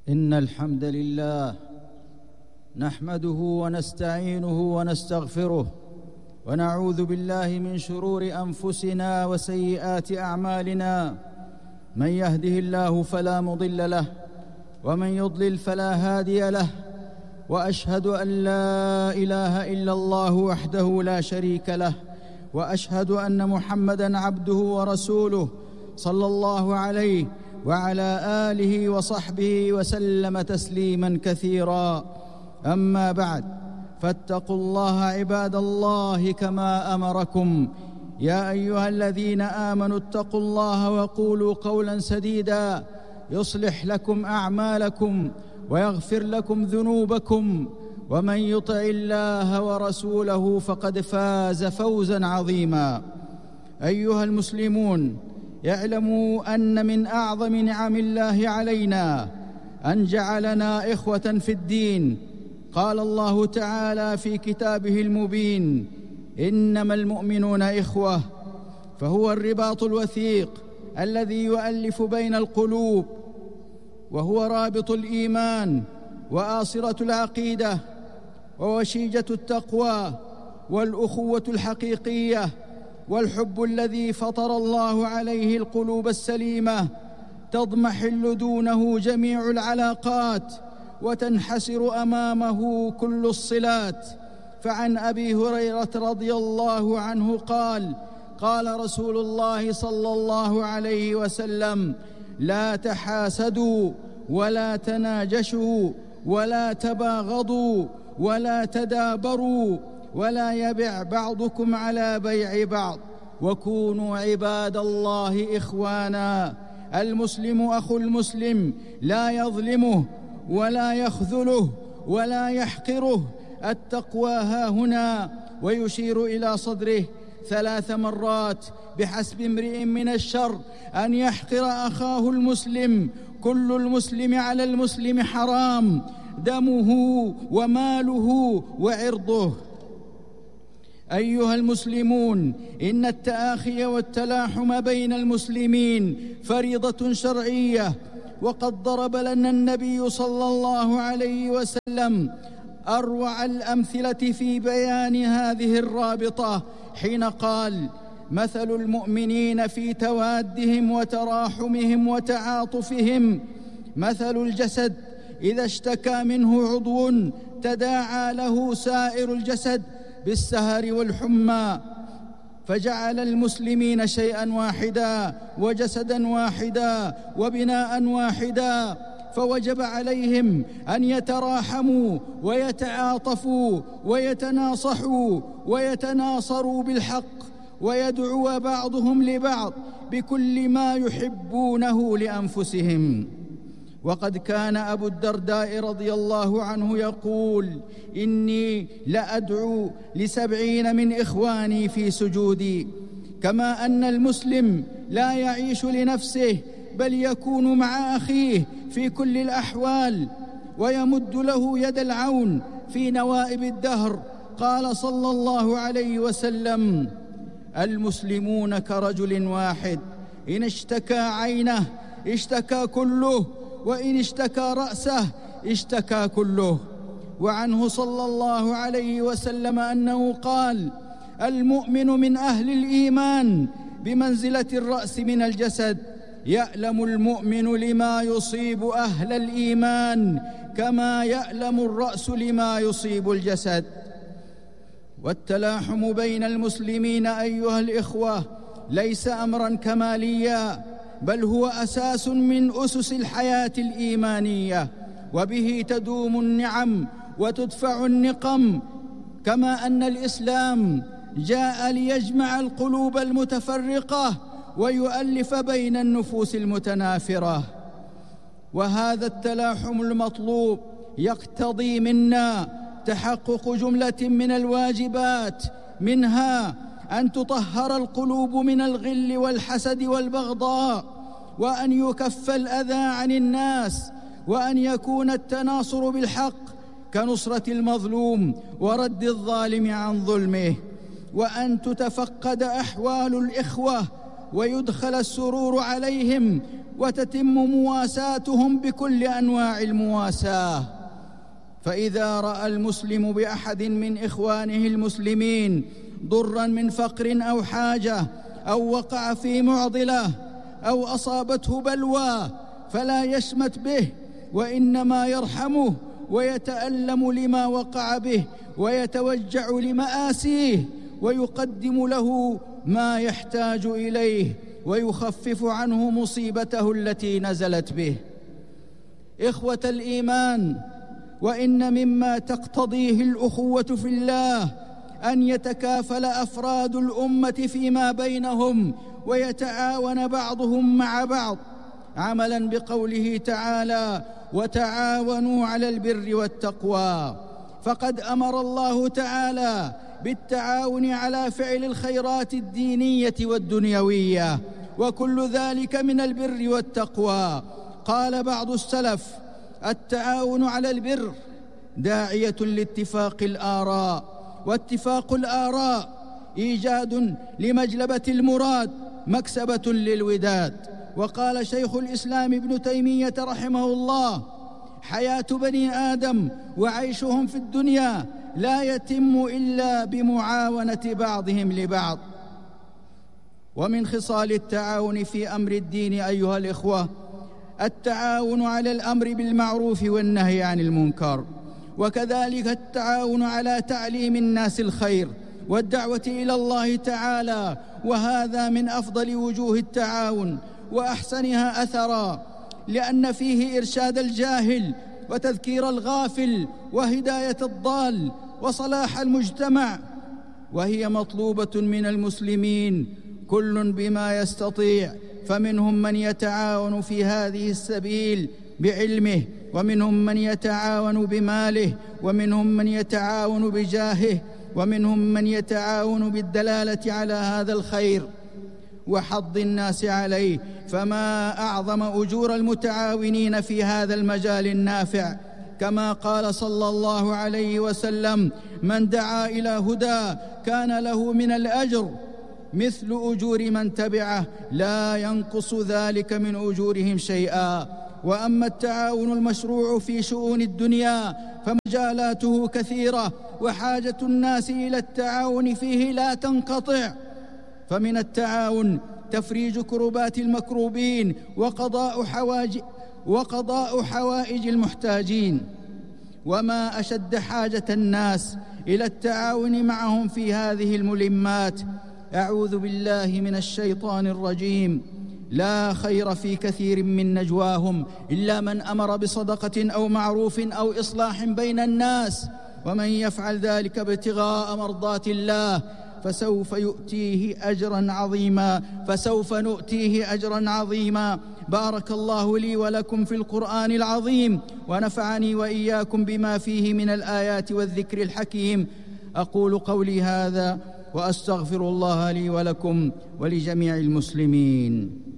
إن الحمد لله نحمده ونستعينه ونستغفره ونعوذ بالله من شرور أنفسنا وسيئات أعمالنا. من يهده الله فلا مضل له ومن يضلل فلا هادي له، وأشهد أن لا إله إلا الله وحده لا شريك له، وأشهد أن محمدًا عبده ورسوله صلى الله عليه وعلى آله وصحبه وسلم تسليماً كثيراً. أما بعد، فاتقوا الله عباد الله كما أمركم. يا أيها الذين آمنوا اتقوا الله وقولوا قولاً سديداً يصلح لكم أعمالكم ويغفر لكم ذنوبكم، ومن يطع الله ورسوله فقد فاز فوزاً عظيماً. أيها المسلمون، اعلموا أن من أعظم نعم الله علينا أن جعلنا إخوة في الدين. قال الله تعالى في كتابه المبين: إنما المؤمنون إخوة. فهو الرباط الوثيق الذي يؤلف بين القلوب، وهو رابط الإيمان وآصرة العقيدة ووشيجة التقوى والأخوة الحقيقية والحب الذي فطر الله عليه القلوب السليمة. تضمحل دونه جميع العلاقات وتنحسر أمامه كل الصلات. فعن أبي هريرة رضي الله عنه قال: قال رسول الله صلى الله عليه وسلم: لا تحاسدوا ولا تناجشوا ولا تباغضوا ولا تدابروا ولا يبع بعضكم على بيع بعض، وكونوا عباد الله إخوانا. المسلم أخو المسلم لا يظلمه ولا يخذله ولا يحقره. التقوى هاهنا، ويشير إلى صدره 3 مرات: بحسب امرئ من الشر أن يحقر أخاه المسلم، كل المسلم على المسلم حرام، دمه وماله وعرضه. أيها المسلمون، إن التآخي والتلاحم بين المسلمين فريضة شرعية، وقد ضرب لنا النبي صلى الله عليه وسلم أروع الأمثلة في بيان هذه الرابطة حين قال: مثل المؤمنين في توادهم وتراحمهم وتعاطفهم مثل الجسد إذا اشتكى منه عضو تداعى له سائر الجسد بالسهر والحمى. فجعل المسلمين شيئا واحدا وجسدا واحدا وبناء واحدا، فوجب عليهم أن يتراحموا ويتعاطفوا ويتناصحوا ويتناصروا بالحق، ويدعو بعضهم لبعض بكل ما يحبونه لأنفسهم. وقد كان أبو الدرداء رضي الله عنه يقول: إني لأدعو ل70 من إخواني في سجودي. كما أن المسلم لا يعيش لنفسه، بل يكون مع أخيه في كل الأحوال ويمد له يد العون في نوائب الدهر. قال صلى الله عليه وسلم: المسلمون كرجل واحد، إن اشتكى عينه اشتكى كله، وإن اشتكى رأسه اشتكى كله. وعنه صلى الله عليه وسلم أنه قال: المؤمن من أهل الإيمان بمنزلة الرأس من الجسد، يألم المؤمن لما يصيب أهل الإيمان كما يألم الرأس لما يصيب الجسد. والتلاحم بين المسلمين أيها الإخوة ليس أمراً كمالياً، بل هو أساس من أسس الحياة الإيمانية، وبه تدوم النعم وتدفع النقم. كما أن الإسلام جاء ليجمع القلوب المتفرقة ويؤلف بين النفوس المتنافرة. وهذا التلاحم المطلوب يقتضي منا تحقق جملة من الواجبات، منها أن تطهر القلوب من الغل والحسد والبغضاء، وأن يكف الأذى عن الناس، وأن يكون التناصر بالحق كنصرة المظلوم ورد الظالم عن ظلمه، وأن تتفقد أحوال الإخوة ويدخل السرور عليهم وتتم مواساتهم بكل أنواع المواساة. فإذا رأى المسلم بأحد من إخوانه المسلمين ضرا من فقر أو حاجة أو وقع في معضلة أو أصابته بلوى فلا يشمت به، وإنما يرحمه ويتألم لما وقع به ويتوجع لمآسيه، ويقدم له ما يحتاج إليه ويخفف عنه مصيبته التي نزلت به. إخوة الإيمان، وإن مما تقتضيه الأخوة في الله أن يتكافل أفراد الأمة فيما بينهم ويتعاون بعضهم مع بعض، عملاً بقوله تعالى: وتعاونوا على البر والتقوى. فقد أمر الله تعالى بالتعاون على فعل الخيرات الدينية والدنيوية، وكل ذلك من البر والتقوى. قال بعض السلف: التعاون على البر داعية لاتفاق الآراء، واتفاق الآراء إيجاد لمجلبة المراد، مكسبة للوداد. وقال شيخ الإسلام ابن تيمية رحمه الله: حياة بني آدم وعيشهم في الدنيا لا يتم إلا بمعاونة بعضهم لبعض. ومن خصال التعاون في أمر الدين أيها الإخوة التعاون على الأمر بالمعروف والنهي عن المنكر، وكذلك التعاون على تعليم الناس الخير والدعوة إلى الله تعالى، وهذا من أفضل وجوه التعاون وأحسنها أثرا، لأن فيه إرشاد الجاهل وتذكير الغافل وهداية الضال وصلاح المجتمع، وهي مطلوبة من المسلمين كل بما يستطيع. فمنهم من يتعاون في هذه السبيل بعلمه، ومنهم من يتعاون بماله، ومنهم من يتعاون بجاهه، ومنهم من يتعاون بالدلالة على هذا الخير وحض الناس عليه. فما أعظم أجور المتعاونين في هذا المجال النافع، كما قال صلى الله عليه وسلم: من دعا إلى هدى كان له من الأجر مثل أجور من تبعه لا ينقص ذلك من أجورهم شيئا. وأما التعاون المشروع في شؤون الدنيا فمجالاته كثيرة، وحاجة الناس إلى التعاون فيه لا تنقطع. فمن التعاون تفريج كربات المكروبين وقضاء حوائج المحتاجين. وما أشد حاجة الناس إلى التعاون معهم في هذه الملمات. أعوذ بالله من الشيطان الرجيم: لا خير في كثير من نجواهم إلا من أمر بصدقة أو معروف أو إصلاح بين الناس، ومن يفعل ذلك ابتغاء مرضات الله فسوف نؤتيه أجرا عظيما. بارك الله لي ولكم في القرآن العظيم، ونفعني وإياكم بما فيه من الآيات والذكر الحكيم. أقول قولي هذا وأستغفر الله لي ولكم ولجميع المسلمين.